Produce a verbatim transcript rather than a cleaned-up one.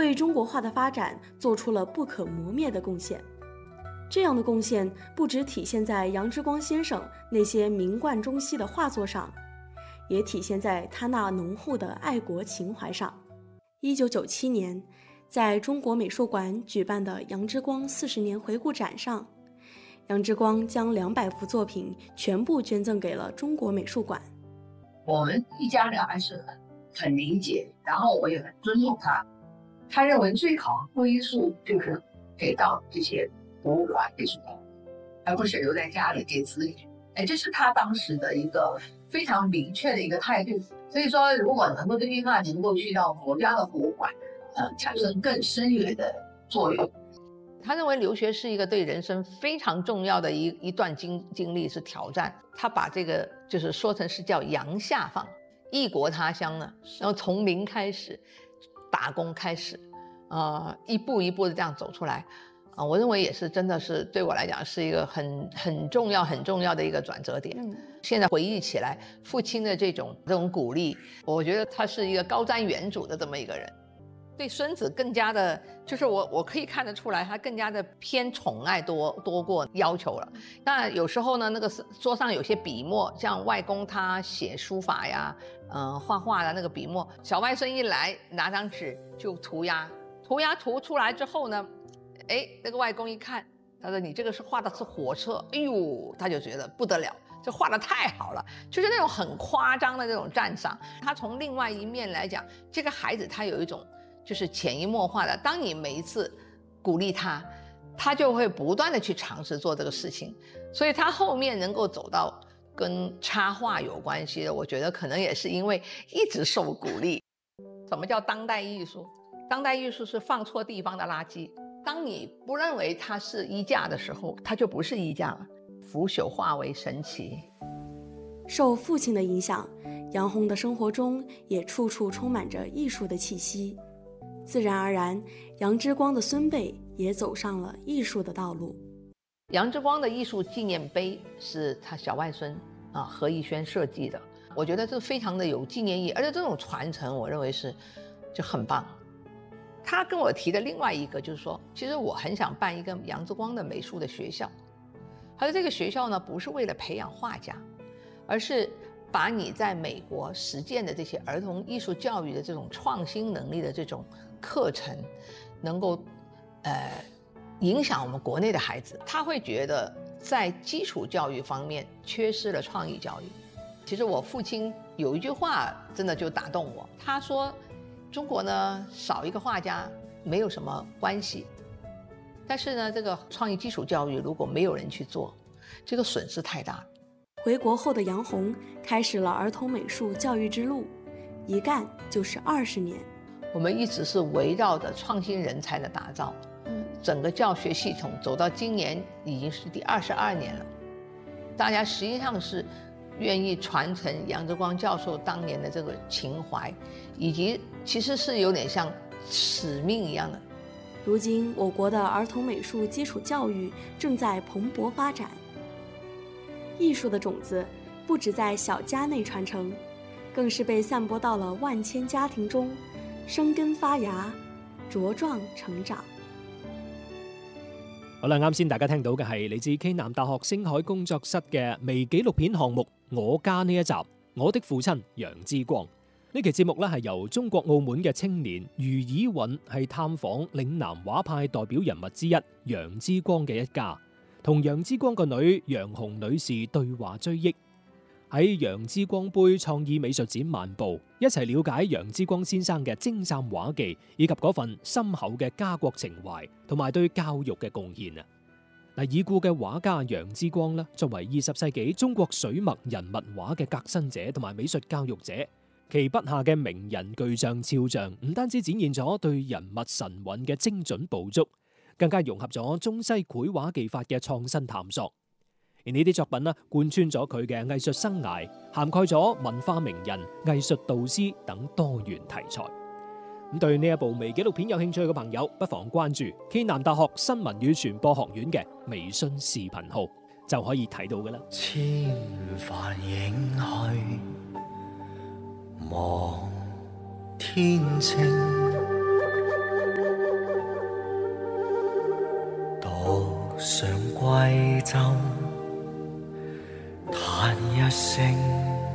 为中国画的发展做出了不可磨灭的贡献。这样的贡献不只体现在杨之光先生那些名贯中西的画作上，也体现在他那浓厚的爱国情怀上。一九九七年，在中国美术馆举办的杨之光四十年回顾展上，杨之光将两百幅作品全部捐赠给了中国美术馆。 我们一家人还是很很理解，然后我也很尊重他。他认为最好归宿就是给到这些博物馆美术馆，而不是留在家里给子女。哎，这是他当时的一个非常明确的一个态度。所以说，如果能够这句话能够去到国家的博物馆，呃，产生更深远的作用。 他认为留学是一个对人生非常重要的一一段经经历，是挑战。他把这个就是说成是叫洋下放，异国他乡呢，然后从零开始，打工开始，呃，一步一步的这样走出来。啊、呃，我认为也是真的是对我来讲是一个很很重要很重要的一个转折点。嗯，现在回忆起来，父亲的这种这种鼓励，我觉得他是一个高瞻远瞩的这么一个人。对孙子更加的，就是我我可以看得出来，他更加的偏宠爱多多过要求了。那有时候呢，那个桌上有些笔墨，像外公他写书法呀，嗯、呃，画画的那个笔墨，小外孙一来拿张纸就涂鸦，涂鸦涂出来之后呢，哎，那个外公一看，他说你这个是画的是火车，哎呦，他就觉得不得了。这画得太好了，就是那种很夸张的这种赞赏。他从另外一面来讲，这个孩子他有一种就是潜移默化的，当你每一次鼓励他，他就会不断的去尝试做这个事情。所以他后面能够走到跟插画有关系的，我觉得可能也是因为一直受鼓励。什么叫当代艺术？当代艺术是放错地方的垃圾。当你不认为它是衣架的时候，它就不是衣架了。腐朽化为神奇。 受父亲的影响，杨红的生活中也处处充满着艺术的气息。自然而然，杨之光的孙辈也走上了艺术的道路。 杨之光的艺术纪念碑是他小外孙啊何逸轩设计的，我觉得这非常的有纪念意义，而且这种传承我认为是就很棒。他跟我提的另外一个就是说，其实我很想办一个杨之光的美术的学校。他说这个学校呢，不是为了培养画家，而是把你在美国实践的这些儿童艺术教育的这种创新能力的这种课程，能够呃影响我们国内的孩子。他会觉得在基础教育方面缺失了创意教育。其实我父亲有一句话真的就打动我，他说中国呢少一个画家没有什么关系，但是呢，这个创意基础教育如果没有人去做，这个损失太大了。 回国后的杨红开始了儿童美术教育之路，一干就是二十年。 我们一直是围绕着创新人才的打造，嗯，整个教学系统走到今年已经是第二十二年了。大家实际上是愿意传承杨之光教授当年的这个情怀，以及其实是有点像使命一样的。 如今我国的儿童美术基础教育正在蓬勃发展，艺术的种子不只在小家内传承，更是被散播到了万千家庭中，生根發芽，茁壯成長。 好啦，啱先大家聽到嘅係嚟自暨南大學星海工作室嘅微紀錄片項目《我家》呢一集，我的父親楊之光。呢期節目咧係由中國澳門嘅青年余以允係探訪嶺南畫派代表人物之一楊之光嘅一家，同楊之光個女楊紅女士對話追憶，喺楊之光杯創意美術展漫步，一齊了解楊之光先生嘅精湛畫技以及嗰份深厚嘅家國情懷同埋對教育嘅貢獻啊！嗱，已故嘅畫家楊之光咧，作為二十世紀中國水墨人物畫嘅革新者同埋美術教育者。其筆下嘅名人巨匠肖像唔單止展現咗對人物神韻嘅精準捕捉，更加融合咗中西繪畫技法嘅創新探索。而呢啲作品呢，貫穿咗佢嘅藝術生涯，涵蓋咗文化名人、藝術導師等多元題材。咁對呢一部微紀錄片有興趣嘅朋友，不妨關注暨南大學新聞與傳播學院嘅微信視頻號，就可以睇到㗎啦。 千帆影去望天清， 上歸舟，嘆一聲